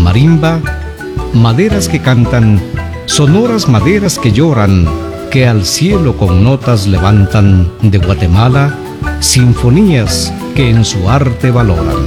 marimba, maderas que cantan, sonoras maderas que lloran, que al cielo con notas levantan de Guatemala, sinfonías que en su arte valoran.